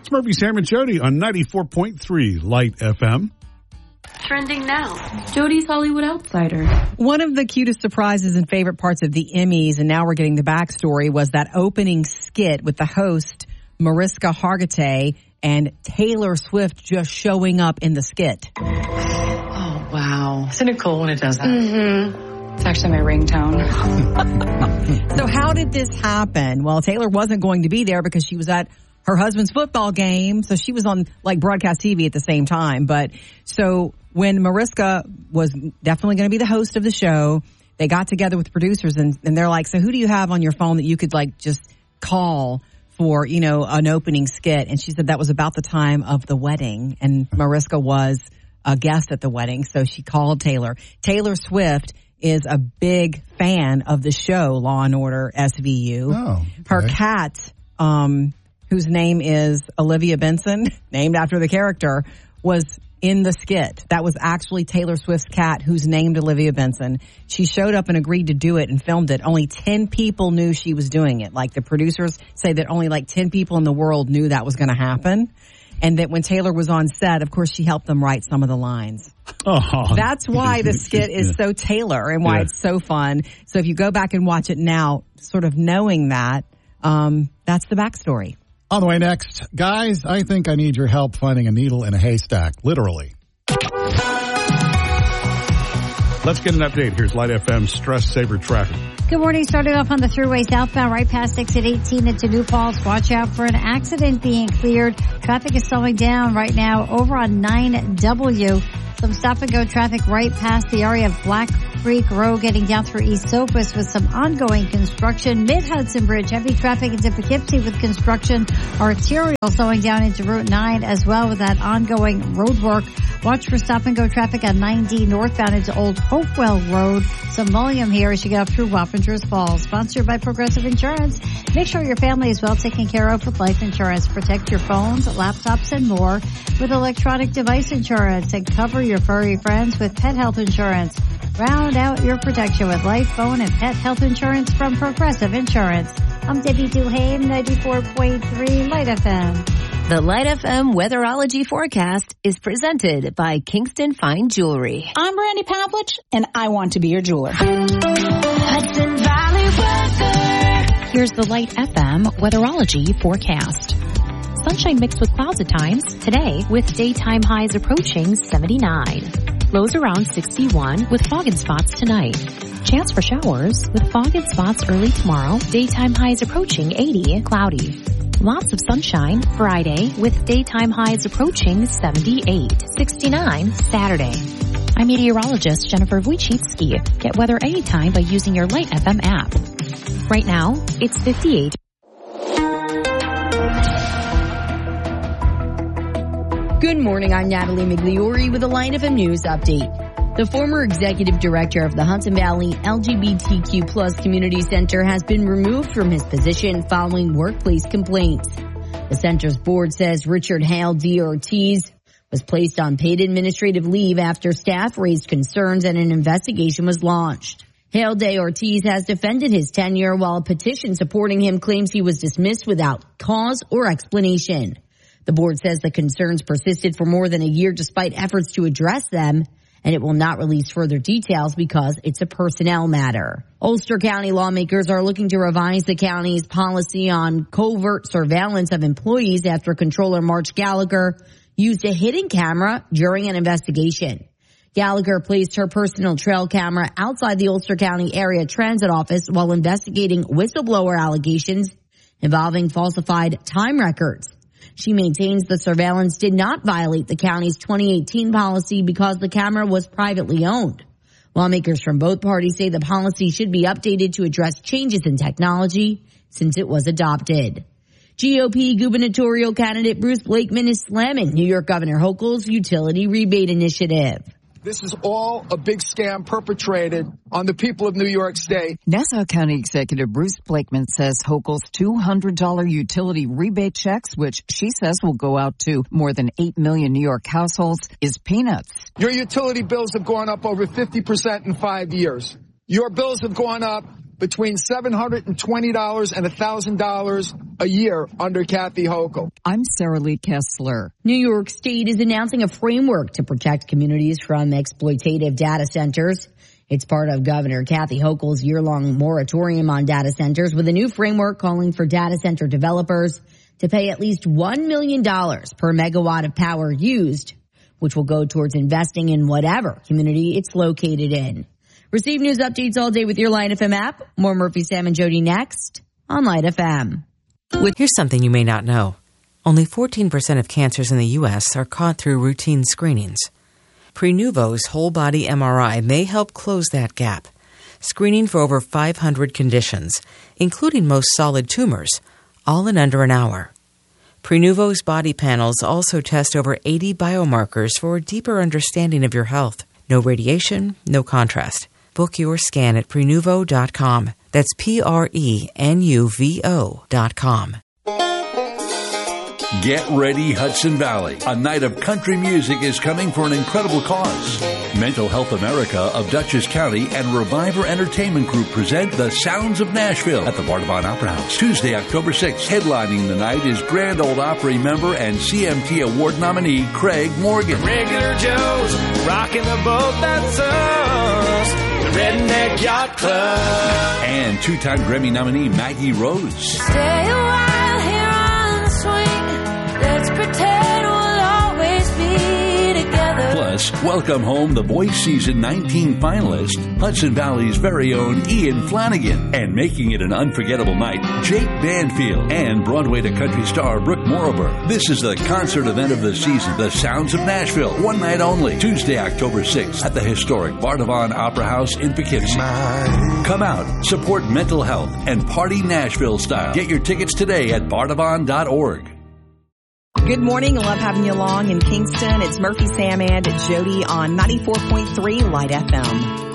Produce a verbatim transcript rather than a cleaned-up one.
It's Murphy, Sam, and Jody on ninety-four point three Light F M. Trending now, Jody's Hollywood Outsider. One of the cutest surprises and favorite parts of the Emmys, and now we're getting the backstory, was that opening skit with the host, Mariska Hargitay, and Taylor Swift just showing up in the skit. Oh, wow. Isn't it cool when it does that? Mm-hmm. It's actually my ringtone. So how did this happen? Well, Taylor wasn't going to be there because she was at her husband's football game, so she was on like broadcast T V at the same time. But so when Mariska was definitely going to be the host of the show, they got together with producers and, and they're like, so who do you have on your phone that you could like just call for, you know, an opening skit? And she said that was about the time of the wedding, and Mariska was a guest at the wedding, so she called Taylor. Taylor Swift is a big fan of the show Law and Order S V U. Oh, okay. Her cat, um, whose name is Olivia Benson, named after the character, was in the skit. That was actually Taylor Swift's cat, who's named Olivia Benson. She showed up and agreed to do it and filmed it. Only ten people knew she was doing it. Like, the producers say that only like ten people in the world knew that was going to happen. And that when Taylor was on set, of course, she helped them write some of the lines. Oh. That's why the skit is Yeah. so Taylor and why Yeah. it's so fun. So if you go back and watch it now, sort of knowing that, um, that's the backstory. On the way next, guys, I think I need your help finding a needle in a haystack, literally. Let's get an update. Here's Light F M's Stress Saver Traffic. Good morning. Starting off on the thruway southbound right past exit eighteen into New Paltz. Watch out for an accident being cleared. Traffic is slowing down right now over on nine W. Some stop and go traffic right past the area of Black Creek Road getting down through East Sopus with some ongoing construction. Mid-Hudson Bridge, heavy traffic into Poughkeepsie with construction. Arterial slowing down into Route nine as well with that ongoing road work. Watch for stop and go traffic on nine D northbound into Old Hopewell Road. Some volume here as you get up through Wappingers Falls. Sponsored by Progressive Insurance. Make sure your family is well taken care of with life insurance. Protect your phones, laptops, and more with electronic device insurance, and cover your furry friends with pet health insurance. Round out your protection with life, phone, and pet health insurance from Progressive Insurance. I'm Debbie Duhame, ninety-four point three Light F M. The Light F M weatherology forecast is presented by Kingston Fine Jewelry. I'm Brandy Pavlich, and I want to be your jeweler. Hudson Valley weather. Here's the Light F M weatherology forecast. Sunshine mixed with clouds at times today, with daytime highs approaching seventy-nine. Lows around sixty-one with fog in spots tonight. Chance for showers with fog in spots early tomorrow. Daytime highs approaching eighty, cloudy. Lots of sunshine Friday with daytime highs approaching seventy-eight, sixty-nine Saturday. I'm meteorologist Jennifer Wojcicki. Get weather anytime by using your Light F M app. Right now, it's fifty-eight. Good morning, I'm Natalie Migliori with a Light F M News update. The former executive director of the Hudson Valley L G B T Q plus Community Center has been removed from his position following workplace complaints. The center's board says Richard Hale D. Ortiz was placed on paid administrative leave after staff raised concerns and an investigation was launched. Hale D. Ortiz has defended his tenure while a petition supporting him claims he was dismissed without cause or explanation. The board says the concerns persisted for more than a year despite efforts to address them, and it will not release further details because it's a personnel matter. Ulster County lawmakers are looking to revise the county's policy on covert surveillance of employees after Controller March Gallagher used a hidden camera during an investigation. Gallagher placed her personal trail camera outside the Ulster County Area Transit Office while investigating whistleblower allegations involving falsified time records. She maintains the surveillance did not violate the county's twenty eighteen policy because the camera was privately owned. Lawmakers from both parties say the policy should be updated to address changes in technology since it was adopted. G O P gubernatorial candidate Bruce Blakeman is slamming New York Governor Hochul's utility rebate initiative. This is all a big scam perpetrated on the people of New York State. Nassau County Executive Bruce Blakeman says Hochul's two hundred dollars utility rebate checks, which she says will go out to more than eight million New York households, is peanuts. Your utility bills have gone up over fifty percent in five years. Your bills have gone up between seven hundred twenty dollars and one thousand dollars a year under Kathy Hochul. I'm Sarah Lee Kessler. New York State is announcing a framework to protect communities from exploitative data centers. It's part of Governor Kathy Hochul's year-long moratorium on data centers, with a new framework calling for data center developers to pay at least one million dollars per megawatt of power used, which will go towards investing in whatever community it's located in. Receive news updates all day with your Light F M app. More Murphy, Sam, and Jody next on Light F M. Here's something you may not know. Only fourteen percent of cancers in the U S are caught through routine screenings. Prenuvo's whole-body M R I may help close that gap, screening for over five hundred conditions, including most solid tumors, all in under an hour. Prenuvo's body panels also test over eighty biomarkers for a deeper understanding of your health. No radiation, no contrast. Book your scan at Prenuvo dot com. That's P R E N U V O dot com. Get ready, Hudson Valley. A night of country music is coming for an incredible cause. Mental Health America of Dutchess County and Reviver Entertainment Group present The Sounds of Nashville at the Bardavon Opera House. Tuesday, October sixth. Headlining the night is Grand Ole Opry member and C M T Award nominee Craig Morgan. Regular Joe's rocking the boat that's us, the Redneck Yacht Club. And two-time Grammy nominee Maggie Rose. Stay a while here on the swing. Let's pretend we'll always be together. Plus, welcome home the Voice Season nineteen finalist, Hudson Valley's very own Ian Flanagan. And making it an unforgettable night, Jake Banfield and Broadway to country star Brooke Morriber. This is the concert event of the season, The Sounds of Nashville. One night only, Tuesday, October sixth, at the historic Bardavon Opera House in Poughkeepsie. Come out, support mental health, and party Nashville style. Get your tickets today at bardavon dot org. Good morning. I love having you along in Kingston. It's Murphy, Sam, and Jody on ninety-four point three Light F M.